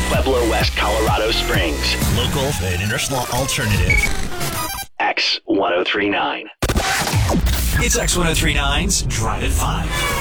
Pueblo West, Colorado Springs. Local and international alternative. X1039. It's X1039's Drive at 5.